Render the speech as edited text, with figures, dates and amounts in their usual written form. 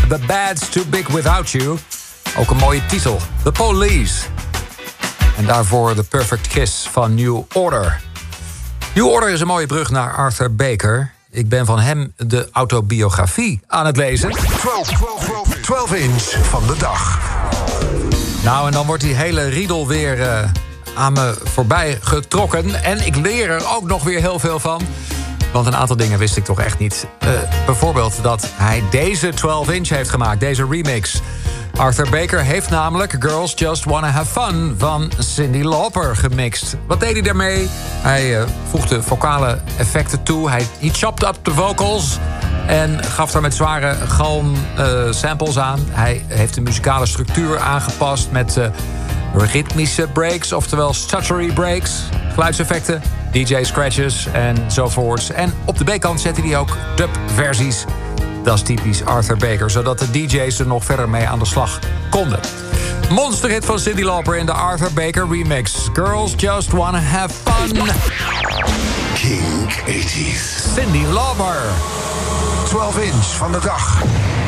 The Bad's Too Big Without You. Ook een mooie titel. The Police. En daarvoor The Perfect Kiss van New Order. New Order is een mooie brug naar Arthur Baker. Ik ben van hem de autobiografie aan het lezen. 12 inch van de dag. Nou, en dan wordt die hele riedel weer aan me voorbij getrokken. En ik leer er ook nog weer heel veel van. Want een aantal dingen wist ik toch echt niet. Bijvoorbeeld dat hij deze 12 inch heeft gemaakt, deze remix. Arthur Baker heeft namelijk Girls Just Wanna Have Fun van Cyndi Lauper gemixt. Wat deed hij daarmee? Hij voegde vocale effecten toe. Hij chopped up de vocals en gaf daar met zware galm samples aan. Hij heeft de muzikale structuur aangepast met ritmische breaks, oftewel stuttery breaks, geluidseffecten, DJ-scratches enzovoorts. En op de B-kant zette hij ook dub-versies. Dat is typisch Arthur Baker, zodat de DJ's er nog verder mee aan de slag konden. Monsterhit van Cyndi Lauper in de Arthur Baker remix. Girls Just Wanna Have Fun. Kink 80s. Cyndi Lauper. 12 inch van de dag.